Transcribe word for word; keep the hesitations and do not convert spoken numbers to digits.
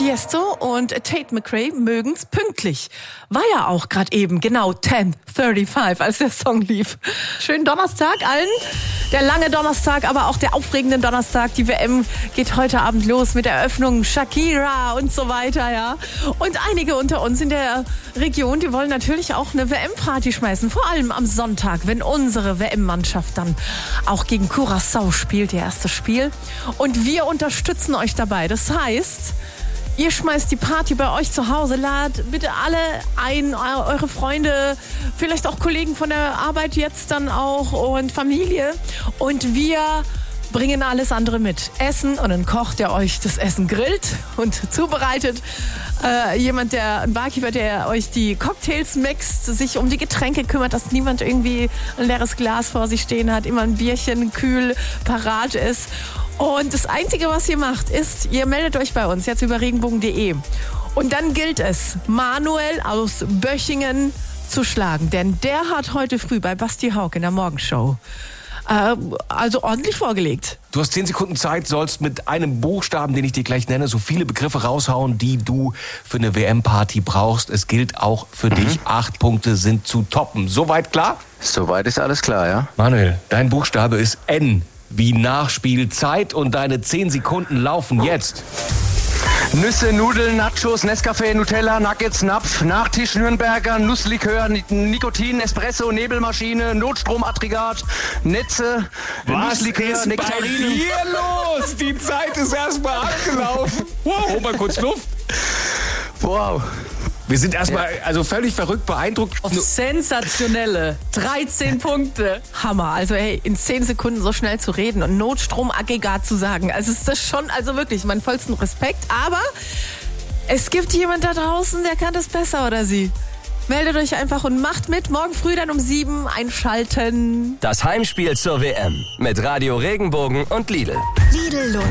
Tiesto und Tate McRae mögen's pünktlich. War ja auch gerade eben genau zehn fünfunddreißig, als der Song lief. Schönen Donnerstag allen. Der lange Donnerstag, aber auch der aufregende Donnerstag. Die W M geht heute Abend los mit Eröffnung, Shakira und so weiter, ja. Und einige unter uns in der Region, die wollen natürlich auch eine W M-Party schmeißen. Vor allem am Sonntag, wenn unsere W M-Mannschaft dann auch gegen Curaçao spielt, ihr erstes Spiel. Und wir unterstützen euch dabei. Das heißt, ihr schmeißt die Party bei euch zu Hause, ladet bitte alle ein, eure Freunde, vielleicht auch Kollegen von der Arbeit jetzt dann auch und Familie. Und wir bringen alles andere mit. Essen und ein Koch, der euch das Essen grillt und zubereitet. Äh, jemand, der, ein Barkeeper, der euch die Cocktails mixt, sich um die Getränke kümmert, dass niemand irgendwie ein leeres Glas vor sich stehen hat, immer ein Bierchen kühl parat ist. Und das Einzige, was ihr macht, ist, ihr meldet euch bei uns jetzt über regenbogen punkt de. Und dann gilt es, Manuel aus Böchingen zu schlagen. Denn der hat heute früh bei Basti Haug in der Morgenshow äh, also ordentlich vorgelegt. Du hast zehn Sekunden Zeit, sollst mit einem Buchstaben, den ich dir gleich nenne, so viele Begriffe raushauen, die du für eine W M-Party brauchst. Es gilt auch für mhm. dich. Acht Punkte sind zu toppen. Soweit klar? Soweit ist alles klar, ja. Manuel, dein Buchstabe ist N. Wie Nachspielzeit und deine zehn Sekunden laufen jetzt. Nüsse, Nudeln, Nachos, Nescafé, Nutella, Nuggets, Napf, Nachtisch, Nürnberger, Nusslikör, Nikotin, Espresso, Nebelmaschine, Notstromaggregat, Netze, Was Nusslikör, ist Nektarinen. bei dir los? Die Zeit ist erstmal abgelaufen. Wow, hol mal kurz Luft. Wow. Wir sind erstmal also völlig verrückt, beeindruckt. Sensationelle dreizehn Punkte. Hammer. Also hey, in zehn Sekunden so schnell zu reden und Notstromaggregat zu sagen. Also ist das schon, also wirklich, meinen vollsten Respekt. Aber es gibt jemand da draußen, der kann das besser oder sie. Meldet euch einfach und macht mit. Morgen früh dann um sieben einschalten. Das Heimspiel zur W M mit Radio Regenbogen und Lidl. Lidl